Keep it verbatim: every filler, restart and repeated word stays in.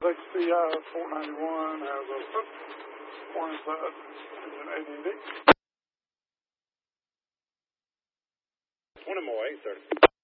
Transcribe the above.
X C I four ninety-one has a four inside engine A D D. One more, eight thirty.